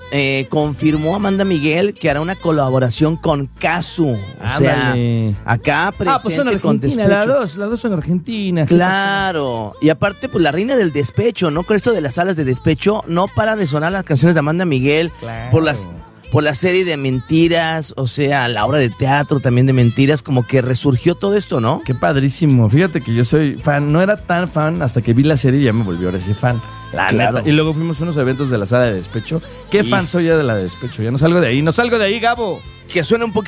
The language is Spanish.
confirmó Amanda Miguel que hará una colaboración con Cazzu. O sea, acá presente pues son Argentina, con Despecho. las dos son argentinas. Claro. Y aparte, pues la reina del despecho, ¿no? Con esto de las salas de despecho, no paran de sonar las canciones de Amanda Miguel. Claro. Por la serie de mentiras, o sea, la obra de teatro también de mentiras, como que resurgió todo esto, ¿no? Qué padrísimo. Fíjate que yo soy fan, no era tan fan hasta que vi la serie y ya me volvió ahora sí fan. La neta. Y luego fuimos a unos eventos de la sala de despecho. Qué fan soy ya de la de despecho. Ya no salgo de ahí, Gabo. Que suena un poquito